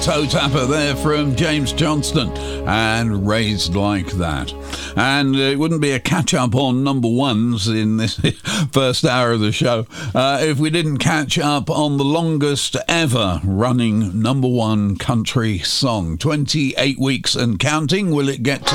Toe Tapper there from James Johnston and Raised Like That. And it wouldn't be a catch-up on number ones in this first hour of the show if we didn't catch up on the longest ever running number one country song. 28 weeks and counting. Will it get to